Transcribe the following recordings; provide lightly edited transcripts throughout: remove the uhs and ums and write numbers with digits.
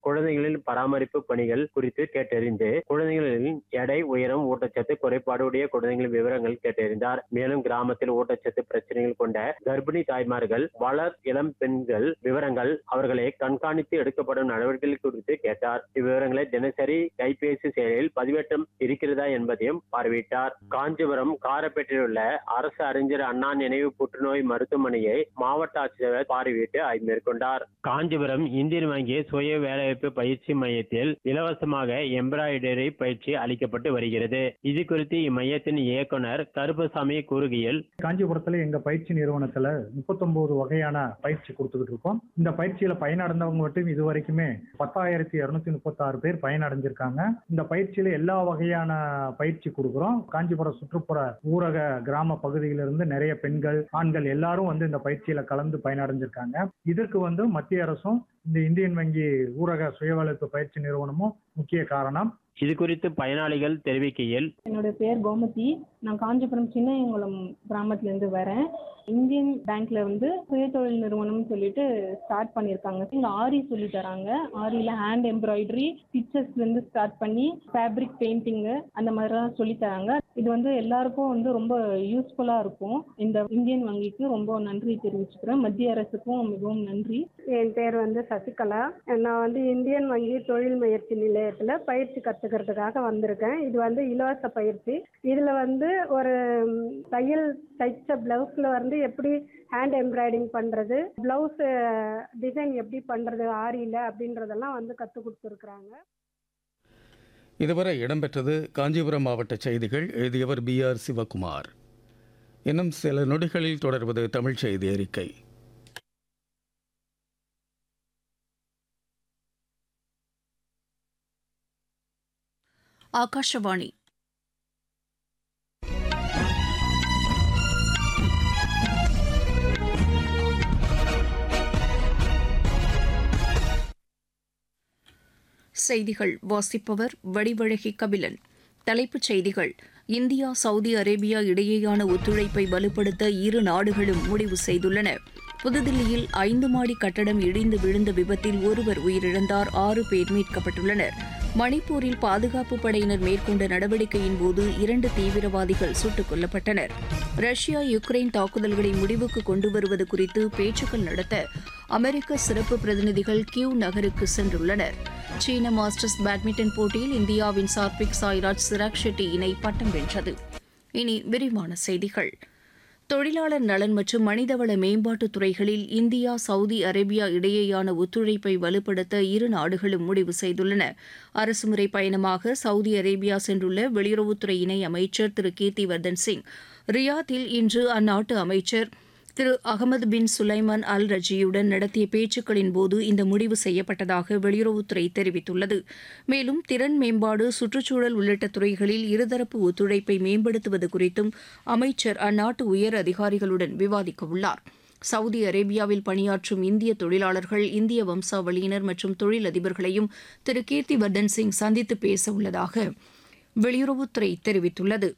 குழந்தைகளின் பராமரிப்பு பணிகள் குறித்து கேட்டறிந்து குழந்தைகளின் எடை, உயரம், ஊட்டச்சத்து குறைபாடுடைய குழந்தைகளின் விவரங்கள் கேட்டறிந்தார். மேலும் கிராமத்தில் ஊட்டச்சத்து பிரச்சனைகள் கொண்ட கர்ப்பிணி தாய்மார்கள், வளர் இளம் பெண்கள் விவரங்கள், அவர்களை கண்காணித்து எடுக்கப்படும் நடவடிக்கைகள் குறித்து கேட்டார். இவ்விவரங்களை தினசரி கைபேசி செயலில் பதிவேற்றம் இருக்கிறதா என்பதையும் பார்வையிட்டார். காஞ்சிபுரம் காரப்பேட்டையில் உள்ள அரசு அறிஞர் அண்ணா நினைவு புற்றுநோய் மருத்துவமனையை மாவட்ட ஆட்சியர் பார்வையிட்டு ஆய்வு மேற்கொண்டார். காஞ்சிபுரம் இந்தியன் வங்கி சுய வேலைவாய்ப்பு பயிற்சி மையத்தில் இலவசமாக எம்ப்ராய்டரி பயிற்சி அளிக்கப்பட்டு வருகிறது. இது குறித்து இம்மையத்தின் இயக்குனர் கருப்பசாமி கூறுகையில், காஞ்சிபுரத்துல எங்க பயிற்சி நிறுவனத்துல 39 வகையான பயிற்சி கொடுத்துக்கிட்டு இருக்கோம். இந்த பயிற்சியில பயனடைந்தவங்க மட்டும் இதுவரைக்குமே 10,236 பேர் பயனடைஞ்சிருக்காங்க. இந்த பயிற்சியில எல்லா வகையான பயிற்சி கொடுக்கிறோம். காஞ்சிபுரம் சுற்றுப்புற ஊரக கிராம பகுதியிலிருந்து நிறைய பெண்கள், ஆண்கள் எல்லாரும் இந்த பயிற்சியில கலந்து பயனடைஞ்சிருக்காங்க. இதற்கு மத்திய அரசும் இந்த இந்தியன் வங்கி ஊரக சுயவேலைப்பு பயிற்சி நிறுவனமும் முக்கிய காரணம். இது குறித்து பயனாளிகள் தெரிவிக்கையில், என்னோட பேர் கோமதி. நான் காஞ்சிபுரம் சின்னையங்குளம் கிராமத்துல இருந்து வரேன். இந்தியன் பேங்க்ல சுயதொழில் நிறுவனம் சொல்லிட்டு ஸ்டார்ட் பண்ணிருக்காங்க. இங்க ஆரி சொல்லி தராங்க. ஆரியில ஹேண்ட் எம்ப்ராய்டரி, ஸ்டிச்சஸ்ல இருந்து ஸ்டார்ட் பண்ணி ஃபேப்ரிக் பெயிண்டிங் அந்த மாதிரிலாம் சொல்லி தராங்க. இது எல்லாருக்கும் ரொம்ப யூஸ்ஃபுல்லா இருக்கும். இந்த இந்தியன் வங்கிக்கு ரொம்ப நன்றி தெரிவிச்சுக்கிறேன். மத்திய அரசுக்கும் மிகவும் நன்றி. என் பேர் சசிகலா. நான் இந்தியன் வங்கி தொழில் முயற்சி நிலையத்துல பயிற்சி கத்துக்கிறதுக்காக வந்திருக்கேன். இது இலவச பயிற்சி. இதுல ஒரு தையல் தைச்ச பிளவுஸ்ல எப்படி ஹேண்ட் எம்ப்ராய்டிங் பண்றது, பிளவுஸ் டிசைன் எப்படி பண்றது ஆரியில அப்படின்றதெல்லாம் கத்து கொடுத்துருக்குறாங்க. இதுவரை இடம்பெற்றது காஞ்சிபுரம் மாவட்ட செய்திகள். எழுதியவர் BR சிவகுமார். இன்னும் சில நொடிகளில் தொடர்வது தமிழ் செய்தி அறிக்கை. ஆகாஷவாணி. செய்திகள் வாசிப்பவர் வடிவழகி கபிலன். தலைப்புச் செய்திகள். இந்தியா சவுதி அரேபியா இடையேயான ஒத்துழைப்பை வலுப்படுத்த இரு நாடுகளும் முடிவு செய்துள்ளன. புதுதில்லியில் 5 மாடி கட்டடம் இடிந்து விழுந்த விபத்தில் ஒருவர் உயிரிழந்தார். 6 பேர் மீட்கப்பட்டுள்ளனர். மணிப்பூரில் பாதுகாப்பு படையினர் மேற்கொண்ட நடவடிக்கையின்போது 2 தீவிரவாதிகள் சுட்டுக் கொல்லப்பட்டனர். ரஷ்யா யுக்ரைன் தாக்குதல்களை முடிவுக்கு கொண்டு வருவது குறித்து பேச்சுக்கள் நடத்த அமெரிக்க சிறப்பு பிரதிநிதிகள் கியூ நகருக்கு சென்றுள்ளனர். சீன மாஸ்டர்ஸ் பேட்மிண்டன் போட்டியில் இந்தியாவின் சாத்விக் சாய்ராஜ், சிராக் ஷெட்டி இணை பட்டம் வென்றது. இனி விரிவான செய்திகள். தொழிலாளர் நலன் மற்றும் மனிதவள மேம்பாட்டுத் துறைகளில் இந்தியா சவுதி அரேபியா இடையேயான ஒத்துழைப்பை வலுப்படுத்த இரு நாடுகளும் முடிவு செய்துள்ளன. அரசுமுறை பயணமாக சவுதி அரேபியா சென்றுள்ள வெளியுறவுத்துறை இணை அமைச்சர் திரு கீர்த்திவர்தன் சிங் ரியாத்தில் இன்று அந்நாட்டு அமைச்சர் திரு அகமது பின் சுலைமான் அல் ரஜியுடன் நடத்திய பேச்சுக்களின் போது இந்த முடிவு செய்யப்பட்டதாக வெளியுறவுத்துறை தெரிவித்துள்ளது. மேலும் திறன் மேம்பாடு, சுற்றுச்சூழல் உள்ளிட்ட துறைகளில் இருதரப்பு ஒத்துழைப்பை மேம்படுத்துவது குறித்தும் அமைச்சர் அந்நாட்டு உயர் அதிகாரிகளுடன் விவாதிக்கவுள்ளார். சவுதி அரேபியாவில் பணியாற்றும் இந்திய தொழிலாளர்கள், இந்திய வம்சாவளியினர் மற்றும் தொழிலதிபர்களையும் திரு கீர்த்திவர்தன் சிங் சந்தித்து பேச உள்ளதாக வெளியுறவுத்துறை தெரிவித்துள்ளது.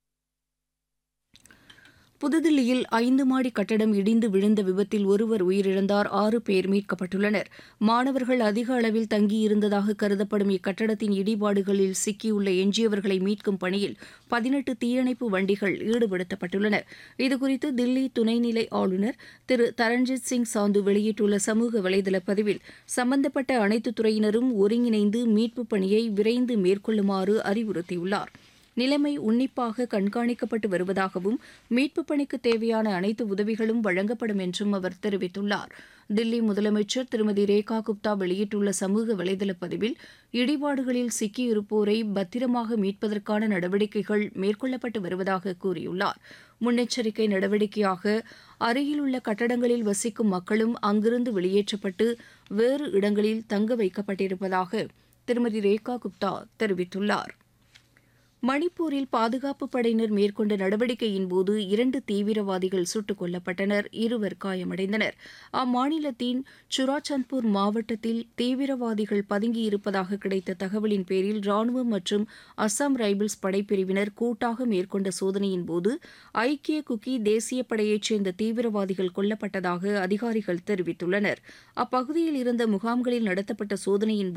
புதுதில்லியில் 5 மாடி கட்டடம் இடிந்து விழுந்த விபத்தில் ஒருவர் உயிரிழந்தார். 6 பேர் மீட்கப்பட்டுள்ளனர். மாணவர்கள் அதிக அளவில் தங்கியிருந்ததாக கருதப்படும் இக்கட்டடத்தின் இடிபாடுகளில் சிக்கியுள்ள எஞ்சியவர்களை மீட்கும் பணியில் 18 தீயணைப்பு வண்டிகள் ஈடுபடுத்தப்பட்டுள்ளன. இதுகுறித்து தில்லி துணைநிலை ஆளுநர் திரு தரண்ஜித் சிங் சாந்து வெளியிட்டுள்ள சமூக வலைதள பதிவில் சம்பந்தப்பட்ட அனைத்து துறையினரும் ஒருங்கிணைந்து மீட்புப் பணியை விரைந்து மேற்கொள்ளுமாறு அறிவுறுத்தியுள்ளார். நிலைமை உன்னிப்பாக கண்காணிக்கப்பட்டு வருவதாகவும் மீட்புப் பணிக்கு தேவையான அனைத்து உதவிகளும் வழங்கப்படும் என்றும் அவர் தெரிவித்துள்ளார். தில்லி முதலமைச்சர் திருமதி ரேகா குப்தா வெளியிட்டுள்ள சமூக வலைதள பதிவில் இடிபாடுகளில் சிக்கியிருப்போரை பத்திரமாக மீட்பதற்கான நடவடிக்கைகள் மேற்கொள்ளப்பட்டு வருவதாக கூறியுள்ளார். முன்னெச்சரிக்கை நடவடிக்கையாக அருகிலுள்ள கட்டடங்களில் வசிக்கும் மக்களும் அங்கிருந்து வெளியேற்றப்பட்டு வேறு இடங்களில் தங்க வைக்கப்பட்டிருப்பதாக திருமதி ரேகா குப்தா தெரிவித்துள்ளார். மணிப்பூரில் பாதுகாப்பு படையினர் மேற்கொண்ட நடவடிக்கையின்போது 2 தீவிரவாதிகள் சுட்டுக் கொல்லப்பட்டனர், 2 காயமடைந்தனர். அம்மாநிலத்தின் சுராச்சந்த்பூர் மாவட்டத்தில் தீவிரவாதிகள் பதுங்கியிருப்பதாக கிடைத்த தகவலின் பேரில் ராணுவம் மற்றும் அஸ்ஸாம் ரைபிள்ஸ் படைப்பிரிவினர் கூட்டாக மேற்கொண்ட சோதனையின்போது ஐக்கிய குக்கி தேசிய படையைச் சேர்ந்த தீவிரவாதிகள் கொல்லப்பட்டதாக அதிகாரிகள் தெரிவித்துள்ளனர். அப்பகுதியில் இருந்த முகாம்களில் நடத்தப்பட்ட சோதனையின்